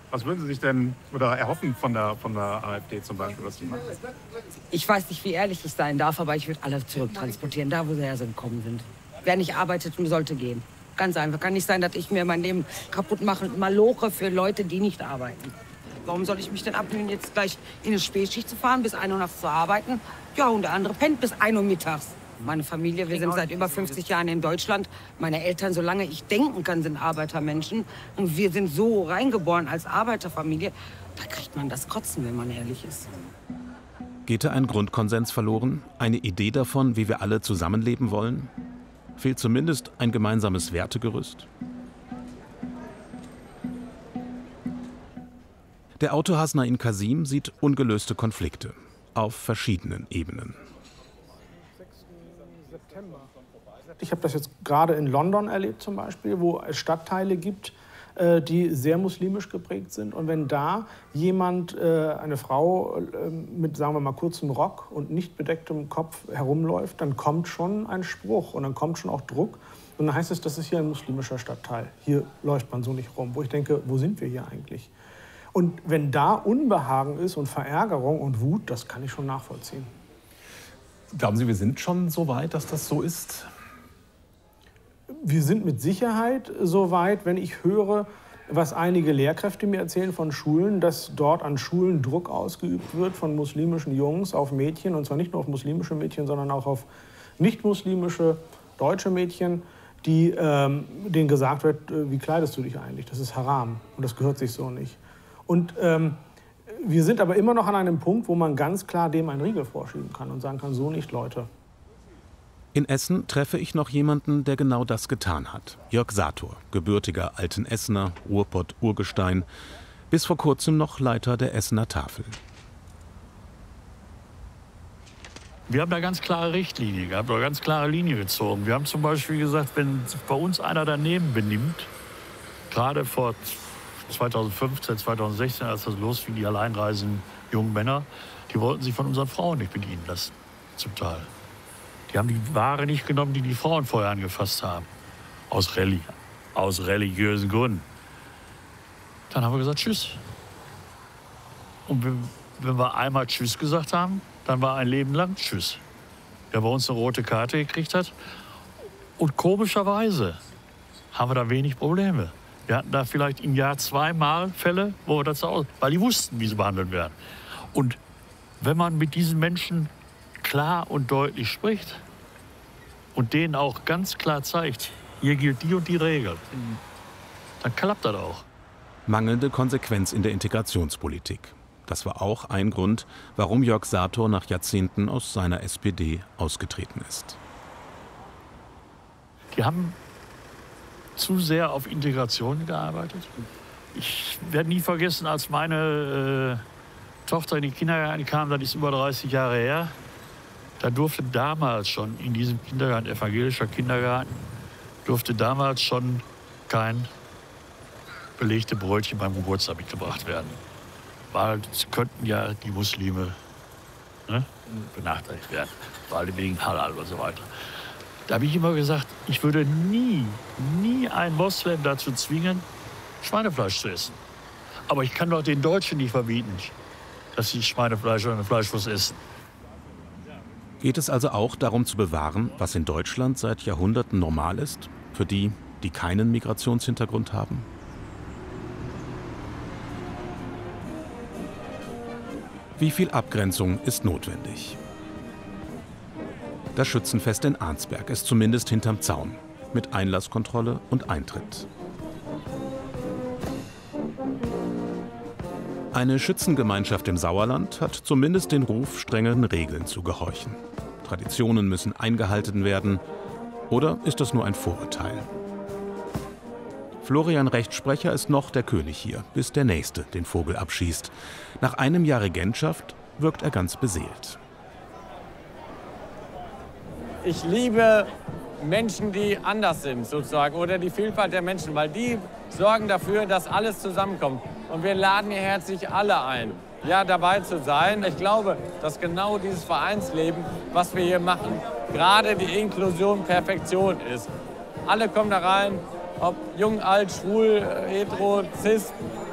Was würden Sie sich denn oder erhoffen von der AfD zum Beispiel, was die machen? Ich weiß nicht, wie ehrlich ich sein darf, aber ich würde alle zurücktransportieren, da wo sie hergekommen sind. Wer nicht arbeitet, sollte gehen. Ganz einfach. Kann nicht sein, dass ich mir mein Leben kaputt mache und maloche für Leute, die nicht arbeiten. Warum soll ich mich denn abmühen, jetzt gleich in eine Spätschicht zu fahren, bis 1 Uhr nachts zu arbeiten? Ja, und der andere pennt bis 1 Uhr mittags. Meine Familie, wir sind seit über 50 Jahren in Deutschland. Meine Eltern, solange ich denken kann, sind Arbeitermenschen. Und wir sind so reingeboren als Arbeiterfamilie. Da kriegt man das Kotzen, wenn man ehrlich ist. Geht da ein Grundkonsens verloren? Eine Idee davon, wie wir alle zusammenleben wollen? Fehlt zumindest ein gemeinsames Wertegerüst? Der Autor Hasnain Kasim sieht ungelöste Konflikte auf verschiedenen Ebenen. Ich habe das jetzt gerade in London erlebt zum Beispiel, wo es Stadtteile gibt, die sehr muslimisch geprägt sind. Und wenn da jemand, eine Frau mit, sagen wir mal, kurzem Rock und nicht bedecktem Kopf herumläuft, dann kommt schon ein Spruch und dann kommt schon auch Druck. Und dann heißt es, das ist hier ein muslimischer Stadtteil. Hier läuft man so nicht rum. Wo ich denke, wo sind wir hier eigentlich? Und wenn da Unbehagen ist und Verärgerung und Wut, das kann ich schon nachvollziehen. Glauben Sie, wir sind schon so weit, dass das so ist? Wir sind mit Sicherheit so weit, wenn ich höre, was einige Lehrkräfte mir erzählen von Schulen, dass dort an Schulen Druck ausgeübt wird von muslimischen Jungs auf Mädchen. Und zwar nicht nur auf muslimische Mädchen, sondern auch auf nicht-muslimische deutsche Mädchen, denen gesagt wird, wie kleidest du dich eigentlich? Das ist Haram und das gehört sich so nicht. Und wir sind aber immer noch an einem Punkt, wo man ganz klar dem einen Riegel vorschieben kann und sagen kann, so nicht, Leute. In Essen treffe ich noch jemanden, der genau das getan hat. Jörg Sator, gebürtiger Altenessener, Ruhrpott-Urgestein, bis vor kurzem noch Leiter der Essener Tafel. Wir haben da ganz klare Richtlinie gehabt, oder ganz klare Linie gezogen. Wir haben zum Beispiel gesagt, wenn bei uns einer daneben benimmt, gerade vor 2015, 2016, als das losfing, die alleinreisenden jungen Männer, die wollten sich von unseren Frauen nicht bedienen lassen, zum Teil. Die haben die Ware nicht genommen, die die Frauen vorher angefasst haben. Aus religiösen Gründen. Dann haben wir gesagt, tschüss. Und wenn wir einmal tschüss gesagt haben, dann war ein Leben lang tschüss. Wer bei uns eine rote Karte gekriegt hat. Und komischerweise haben wir da wenig Probleme. Wir hatten da vielleicht im Jahr 2-mal Fälle, wo wir das auch, weil die wussten, wie sie behandelt werden. Und wenn man mit diesen Menschen klar und deutlich spricht und denen auch ganz klar zeigt, hier gilt die und die Regel, dann klappt das auch. Mangelnde Konsequenz in der Integrationspolitik. Das war auch ein Grund, warum Jörg Sator nach Jahrzehnten aus seiner SPD ausgetreten ist. Die haben zu sehr auf Integration gearbeitet. Ich werde nie vergessen, als meine Tochter in den Kindergarten kam, das ist über 30 Jahre her, da durfte damals schon in diesem Kindergarten, evangelischer Kindergarten, durfte damals schon kein belegte Brötchen beim Geburtstag mitgebracht werden. Weil es könnten ja die Muslime benachteiligt werden, weil wegen Halal und so weiter. Da habe ich immer gesagt, ich würde nie einen Moslem dazu zwingen, Schweinefleisch zu essen. Aber ich kann doch den Deutschen nicht verbieten, dass sie Schweinefleisch oder Fleischwurst essen. Geht es also auch darum zu bewahren, was in Deutschland seit Jahrhunderten normal ist, für die, die keinen Migrationshintergrund haben? Wie viel Abgrenzung ist notwendig? Das Schützenfest in Arnsberg ist zumindest hinterm Zaun, mit Einlasskontrolle und Eintritt. Eine Schützengemeinschaft im Sauerland hat zumindest den Ruf, strengen Regeln zu gehorchen. Traditionen müssen eingehalten werden. Oder ist das nur ein Vorurteil? Florian Rechtssprecher ist noch der König hier, bis der Nächste den Vogel abschießt. Nach einem Jahr Regentschaft wirkt er ganz beseelt. Ich liebe Menschen, die anders sind, sozusagen, oder die Vielfalt der Menschen, weil die sorgen dafür, dass alles zusammenkommt. Und wir laden hier herzlich alle ein, ja, dabei zu sein. Ich glaube, dass genau dieses Vereinsleben, was wir hier machen, gerade die Inklusion Perfektion ist. Alle kommen da rein, ob jung, alt, schwul, hetero, cis,